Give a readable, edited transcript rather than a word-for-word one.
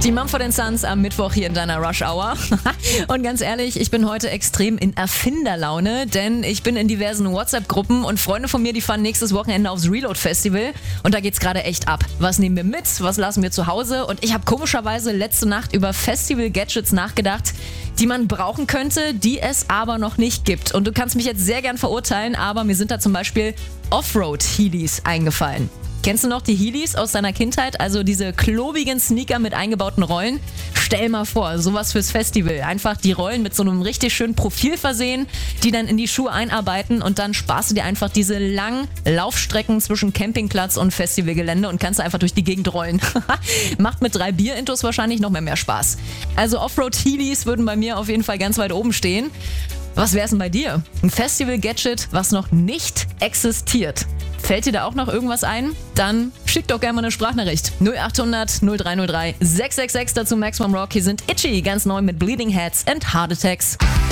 Die Mumford & Sons am Mittwoch hier in deiner Rush Hour. Und ganz ehrlich, ich bin heute extrem in Erfinderlaune, denn ich bin in diversen WhatsApp-Gruppen und Freunde von mir, die fahren nächstes Wochenende aufs Reload Festival und da geht's gerade echt ab. Was nehmen wir mit, was lassen wir zu Hause? Und ich habe komischerweise letzte Nacht über Festival-Gadgets nachgedacht, die man brauchen könnte, die es aber noch nicht gibt. Und du kannst mich jetzt sehr gern verurteilen, aber mir sind da zum Beispiel Offroad-Heelys eingefallen. Kennst du noch die Heelys aus deiner Kindheit? Also diese klobigen Sneaker mit eingebauten Rollen? Stell mal vor, sowas fürs Festival. Einfach die Rollen mit so einem richtig schönen Profil versehen, die dann in die Schuhe einarbeiten und dann sparst du dir einfach diese langen Laufstrecken zwischen Campingplatz und Festivalgelände und kannst einfach durch die Gegend rollen. Macht mit 3 Bierintos wahrscheinlich noch mehr Spaß. Also Offroad-Heelys würden bei mir auf jeden Fall ganz weit oben stehen. Was wär's denn bei dir? Ein Festival-Gadget, was noch nicht existiert. Fällt dir da auch noch irgendwas ein? Dann schick doch gerne mal eine Sprachnachricht. 0800 0303 666 dazu Max vom Rock. Hier sind Itchy, ganz neu mit Bleeding Heads and Heart Attacks.